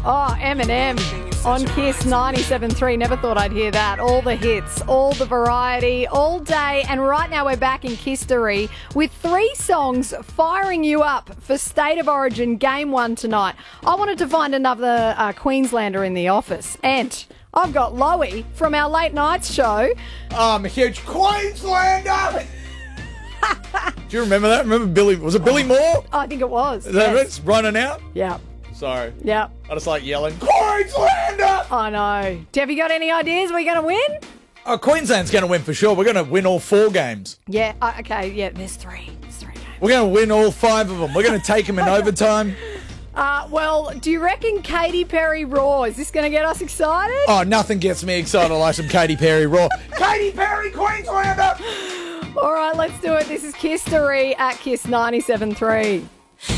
Oh, Eminem on Kiss 97.3. Never thought I'd hear that. All the hits, all the variety, all day. And right now we're back in Kistery with 3 songs firing you up for State of Origin Game 1 tonight. I wanted to find another Queenslander in the office. And I've got Loey from our late nights show. I'm a huge Queenslander. Do you remember that? Remember Billy? Was it Billy Moore? I think it was. Is that it? It's running out? Yeah. Sorry. Yeah. I just like yelling, Queenslander! I know. Have you got any ideas? Are we going to win? Oh, Queensland's going to win for sure. We're going to win all 4 games. Yeah. Okay. Yeah. There's 3. There's 3 games. We're going to win all 5 of them. We're going to take them in overtime. Well, do you reckon Katy Perry Raw, is this going to get us excited? Oh, nothing gets me excited like some Katy Perry Raw. Katy Perry, Queenslander! All right, let's do it. This is Kistery at Kiss 97.3.